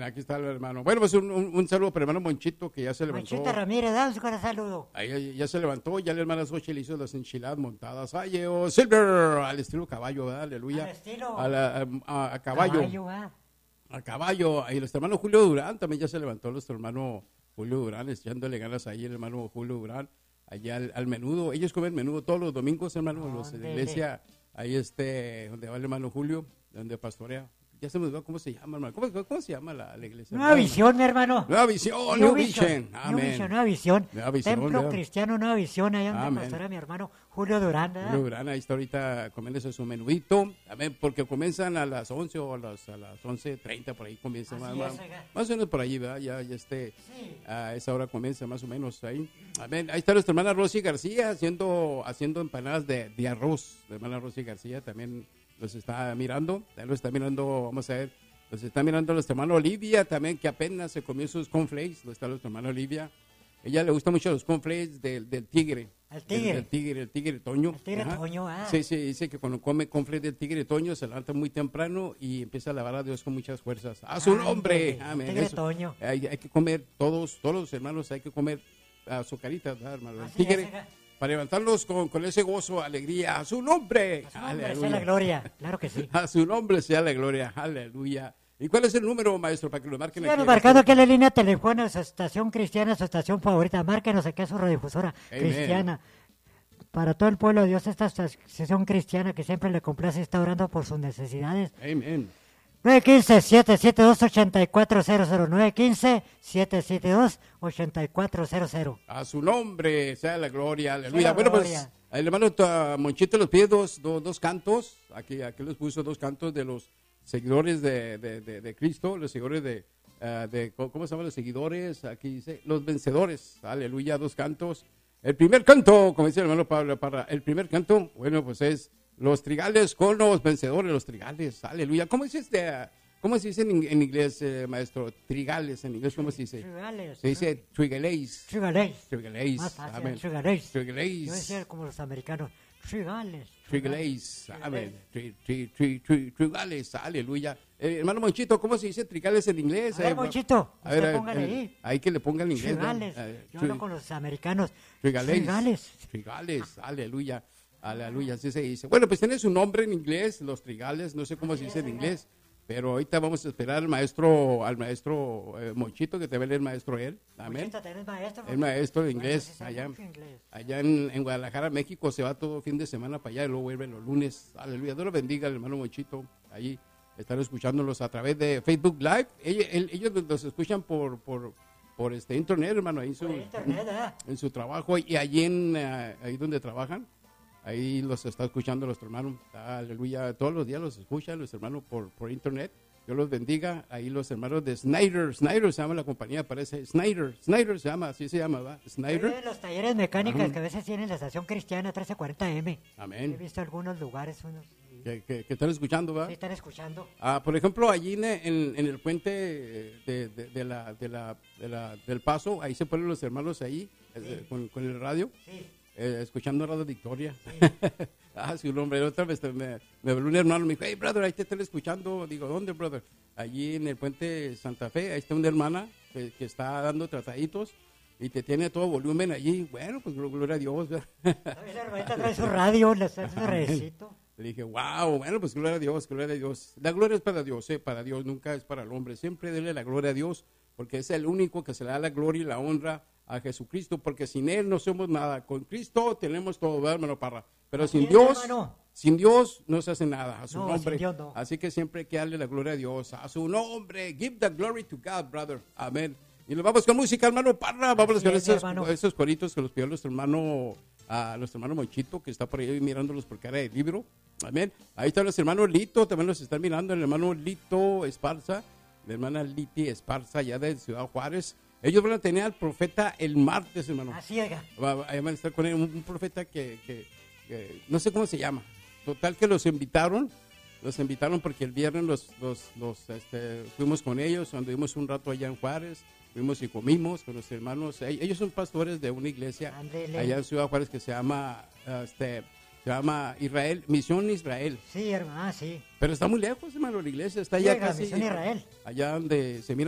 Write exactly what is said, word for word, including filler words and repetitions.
aquí está el hermano. Bueno, pues un, un, un saludo para el hermano Monchito, que ya se levantó. Monchito Ramírez, damos un saludo. Ahí ya se levantó, ya la hermana Xochitl hizo las enchiladas montadas. Ay, oh, Silver, al estilo caballo, ¿verdad? Aleluya. Al estilo. A, la, a, a caballo. Caballo, ah. A caballo. Y nuestro hermano Julio Durán también ya se levantó, nuestro hermano Julio Durán, echándole ganas ahí, el hermano Julio Durán, allá al, al menudo. Ellos comen menudo todos los domingos, hermano, los de la iglesia. Ahí este, donde va el hermano Julio, donde pastorea. Ya se me olvidó cómo se llama, hermano. ¿Cómo, cómo se llama la, la iglesia? Nueva Visión, mi hermano. Nueva Visión, New New Vision. Amén. New Vision, Nueva Visión. Nueva Visión, Templo ¿verdad? Cristiano Nueva Visión, allá donde Amén. pastora mi hermano Julio Durán, ¿verdad? Julio Durán, ahí está ahorita comiéndose su menudito. Amén, porque comienzan a las once o a las, a las once treinta, por ahí comienza. Más, Así más, es, oiga. más o menos por ahí, ¿verdad? Ya, ya este, Sí. a esa hora comienza más o menos ahí. Amén. Ahí está nuestra hermana Rosy García haciendo, haciendo empanadas de, de arroz. La hermana Rosy García también los está mirando. Los está mirando, vamos a ver. Los está mirando nuestra hermana Olivia también, que apenas se comió sus cornflakes. Lo está nuestra hermana Olivia. Ella le gusta mucho los cornflakes del, del tigre. ¿El tigre? Del, del tigre, el tigre Toño. El tigre Ajá. Toño, ah. Sí, sí, dice que cuando come cornflakes del tigre Toño se levanta muy temprano y empieza a alabar a Dios con muchas fuerzas. ¡A su Ándale, nombre! el Amén. tigre Eso. Toño. Hay, hay que comer, todos, todos los hermanos, hay que comer azucaritas, ¿verdad, hermano? El Así tigre, es, oiga. para levantarlos con, con ese gozo, alegría. ¡A su nombre! A su nombre sea Aleluya. la gloria, claro que sí. A su nombre sea la gloria, aleluya. ¿Y cuál es el número, maestro, para que lo marquen Síganos aquí? marcando aquí en la línea telefónica, su estación cristiana, su estación favorita. Márquenos aquí a su radiodifusora Amen. cristiana. Para todo el pueblo de Dios, esta estación cristiana que siempre le complace, está orando por sus necesidades. Amén. nueve uno cinco, siete siete dos, ocho cuatro cero cero. nueve uno cinco, siete siete dos, ocho cuatro cero cero. A su nombre sea la gloria, aleluya. Sea la Bueno, gloria. pues el hermano uh, Monchito los pide dos, dos, dos cantos. Aquí, aquí les puso dos cantos de los seguidores de, de, de, de Cristo, los seguidores de, uh, de, ¿cómo se llaman los seguidores? Aquí dice, los vencedores, aleluya, dos cantos. El primer canto, como dice el hermano Pablo Parra, el primer canto, bueno, pues es los trigales con los vencedores, los trigales, aleluya. ¿Cómo dice este, uh, cómo se dice en, en inglés, eh, maestro? Trigales, en inglés, ¿cómo se dice? Trigales. Se dice trigales. Trigales. Trigales, Más fácil, amén. trigales. Trigales. Yo decía como los americanos. Trigales. Trigales, amén. Tri- tri- tri- tri- Trigales, aleluya. Eh, hermano Monchito, ¿cómo se dice trigales en inglés? A ver, Eh, Monchito, a ver, usted eh, póngale el- ahí. ahí que le ponga el inglés. ¿no? Trigales. Eh, Yo tri- hablo con los americanos. Trigales. Trigales. Trigales, aleluya. Aleluya, así se dice. Bueno, pues tiene su nombre en inglés, los trigales, no sé cómo se dice en inglés, pero ahorita vamos a esperar al maestro, al maestro eh, Monchito, que te va a leer el maestro él. Amén. Monchito, ¿tenés maestro? El maestro de Bueno, inglés, sí sabe allá, mucho inglés. allá en, en Guadalajara, México, se va todo fin de semana para allá y luego vuelve los lunes. Aleluya, Dios lo bendiga, el hermano Monchito. Allí están escuchándolos a través de Facebook Live. Ellos, el- ellos los escuchan por, por, por este internet, hermano, ahí en su, Por internet, ¿eh? en su trabajo y allí en, eh, ahí donde trabajan. Ahí los está escuchando nuestro hermano. Aleluya, todos los días los escuchan los hermanos por, por internet. Dios los bendiga. Ahí los hermanos de Snyder. Snyder se llama la compañía, parece. Snyder. Snyder se llama, así se llama, ¿va? Snyder. Sí, los talleres mecánicos Ajá. que a veces tienen la estación cristiana trece cuarenta M. Amén. He visto algunos lugares, unos Que, que, que están escuchando, ¿va? sí están escuchando. Ah, por ejemplo, allí en, en- en el puente de, de- de la, de la, de la- del Paso, ahí se ponen los hermanos ahí, eh, con, con el radio. Sí. Eh, escuchando Radio Victoria. Ah, sí, un hombre. Otra vez me, me habló un hermano, me dijo, hey, brother, ahí te están escuchando. Digo, ¿dónde, brother? Allí en el puente Santa Fe, ahí está una hermana que, que está dando trataditos y te tiene a todo volumen allí. Bueno, pues gloria a Dios. ¿verdad? Esa hermanita trae su radio, le hace su redecito. Le dije, wow, bueno, pues gloria a Dios, gloria a Dios. La gloria es para Dios, ¿eh? Para Dios, nunca es para el hombre. Siempre dele la gloria a Dios, porque es el único que se le da la gloria y la honra a Jesucristo, porque sin Él no somos nada. Con Cristo tenemos todo, ¿verdad, hermano Parra? Pero Así sin es, Dios, hermano. sin Dios no se hace nada, a su No, nombre. sin Dios no. Así que siempre hay que darle la gloria a Dios, a su nombre. Give the glory to God, brother. Amén. Y nos vamos con música, hermano Parra. Vamos Así con es, esos, hermano. esos coritos que los pidió nuestro hermano, a nuestro hermano Monchito, que está por ahí mirándolos por cara de libro. Amén. Ahí están los hermanos Lito, también los están mirando, el hermano Lito Esparza, la hermana Liti Esparza, allá de Ciudad Juárez. Ellos van a tener al profeta el martes, hermano. Así, oiga. Va- va- Ahí van a estar con él, un, un profeta que, que- que no sé cómo se llama. Total que los invitaron, los invitaron porque el viernes los, los, los, este, fuimos con ellos, anduvimos un rato allá en Juárez, fuimos y comimos con los hermanos. Ell- Ellos son pastores de una iglesia Ándele. allá en Ciudad Juárez que se llama, este, se llama Israel, Misión Israel. Sí, hermano, ah, sí. Pero está muy lejos, hermano, la iglesia está Sí, allá oiga, casi. Misión Israel. Allá donde se mira